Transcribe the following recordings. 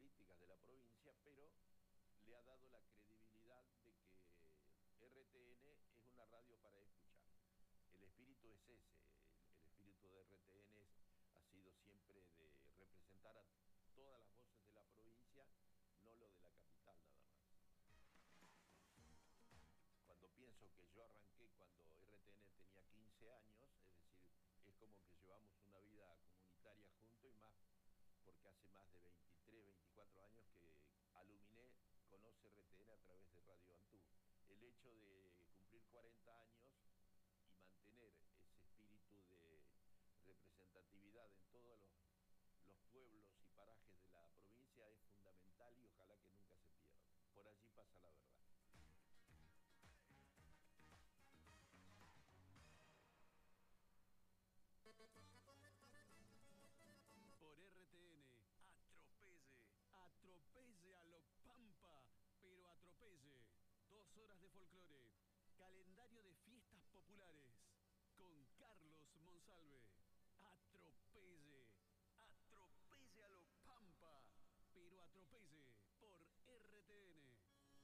políticas de la provincia, pero le ha dado la credibilidad de que RTN es una radio para escuchar. El espíritu es ese, el espíritu de RTN ha sido siempre de representar a todas las voces de la provincia, no lo de la capital nada más. Cuando pienso que yo arranqué cuando RTN tenía 15 años, es decir, es como que llevamos una vida comunitaria juntos y más porque hace más de 23, 24 años que Aluminé conoce RTN a través de Radio Antú. El hecho de cumplir 40 años y mantener ese espíritu de representatividad en todos los pueblos y parajes de la provincia es fundamental y ojalá que nunca se pierda. Por allí pasa la verdad. Por RTN, atropelle, atropelle a lo Pampa, pero atropelle. 2 horas de folclore, calendario de fiestas populares, con Carlos Monsalve. Atropelle, atropelle a lo Pampa, pero atropelle por RTN.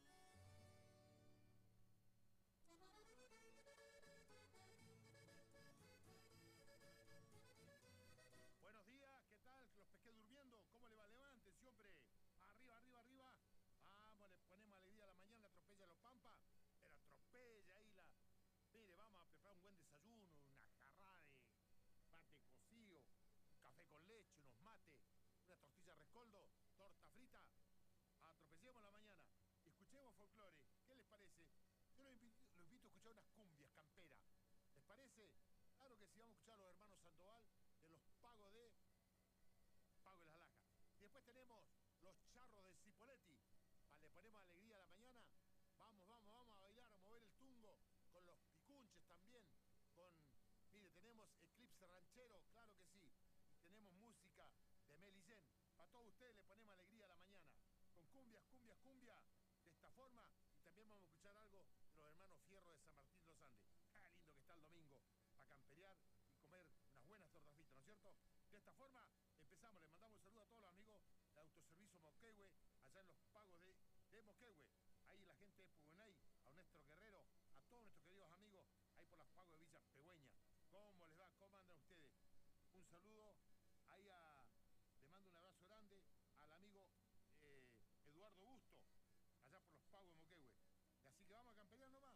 Buenos días, ¿qué tal? Los pesqué durmiendo. ¿Cómo le va? Levántense, hombre. Arriba, arriba, arriba. Vamos, le ponemos alegría a la mañana, la atropella a los Pampas. Pero atropella ahí la... Mire, vamos a preparar un buen desayuno, una jarrada de mate cocido, un café con leche, unos mates, una tortilla rescoldo, torta frita. Atropellemos la mañana y escuchemos folclore. ¿Qué les parece? Yo los invito a escuchar unas cumbias camperas. ¿Les parece? Claro que sí, vamos a escuchar a los hermanos Sandoval de los Pago de las Lajas. Y después tenemos los charros de Cipolletti. Le ponemos alegría a la mañana. Vamos, vamos, vamos a bailar, a mover el tungo. Con los picunches también. Mire, tenemos Eclipse Ranchero, claro que sí. Y tenemos música de Melicén. Para todos ustedes le ponemos alegría a la mañana. Con cumbias, cumbias, cumbias. De esta forma. Y también vamos a escuchar algo de los hermanos Fierro de San Martín de los Andes. Qué lindo que está el domingo para camperear y comer unas buenas tortas fritas, ¿no es cierto? De esta forma empezamos, les mandamos un saludo a todos los amigos de Autoservicio Moquehue, allá en los Pagos de Moquehue. Ahí la gente de Pugunay, a nuestro Guerrero, a todos nuestros queridos amigos, ahí por las Pagos de Villa Pegüeña. ¿Cómo les va? ¿Cómo andan ustedes? Un saludo ahí le mando un abrazo grande al amigo Eduardo Busto, allá por los Pagos de Moquehue. Así que vamos a campeonar nomás.